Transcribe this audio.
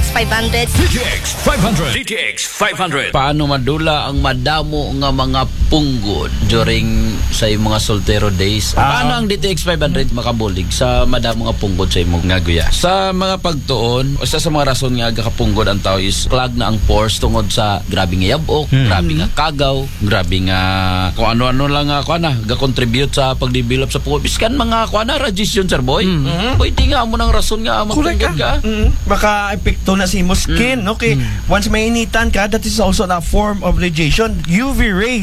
DTX 500. DTX 500. DTX 500. Paano madula ang madamo nga mga punggod during sa imong mga soltero days? Paano ang DTX 500 makabulig sa madamo nga punggod sa imong nga guya? Sa mga pagtuon, isa sa mga rason nga gakapunggod ang tao is clog na ang pores tungod sa grabe nga yabok, grabe nga kagaw, grabe nga kung ano-ano lang nga ga-contribute sa pagdevelop sa punggod. Biskan mga radiation, sir boy. Pwede nga mo nang rason nga mapunggod ka. Maka-epekto na si mo skin. Okay, once mainitan ka, that is also a form of radiation. UV rays